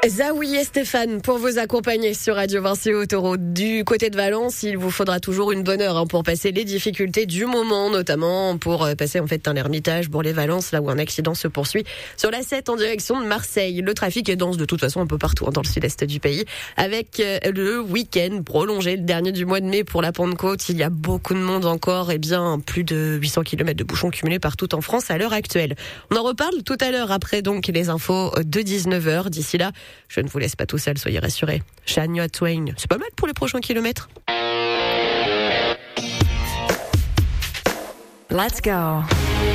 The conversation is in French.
Zawi et Stéphane pour vous accompagner sur Radio Vinci Autoroute. Du côté de Valence, il vous faudra toujours une bonne heure pour passer les difficultés du moment, notamment pour passer un Ermitage, Bourg-les-Valence, là où un accident se poursuit sur la 7 en direction de Marseille. Le trafic est dense de toute façon un peu partout dans le sud-est du pays, avec le week-end prolongé, le dernier du mois de mai pour la Pentecôte. Il y a beaucoup de monde encore, plus de 800 km de bouchons cumulés partout en France à l'heure actuelle. On en reparle tout à l'heure après donc les infos de 19h. D'ici là, je ne vous laisse pas tout seul, soyez rassurés. Shania Twain, c'est pas mal pour les prochains kilomètres. Let's go.